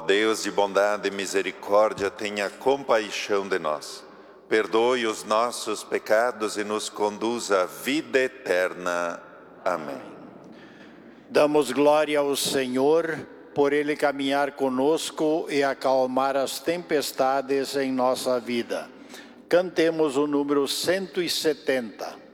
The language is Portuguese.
Deus de bondade e misericórdia, tenha compaixão de nós. Perdoe os nossos pecados e nos conduza à vida eterna. Amém. Damos glória ao Senhor, por Ele caminhar conosco e acalmar as tempestades em nossa vida. Cantemos o número 170.